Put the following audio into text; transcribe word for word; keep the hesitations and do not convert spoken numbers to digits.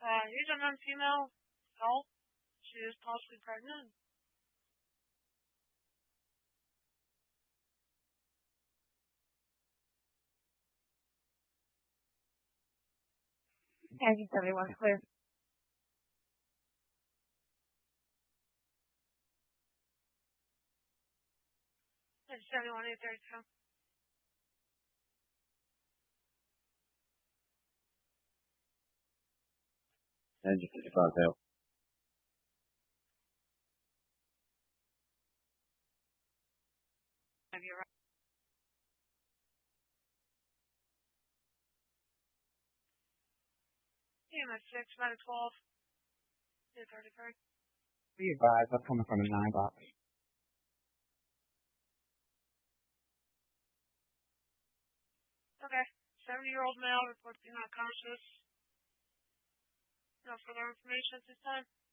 Uh, he's a non-female adult. She is possibly pregnant. Engine seventy-one clear. It's seventy-one eight thirty-two. Engine fifty-five tail. Have you right? E M S six, about a twelve. eight thirty-three. Be advised, I'm coming from a nine box. Okay. seventy-year-old male reports being not conscious. No further information at this time.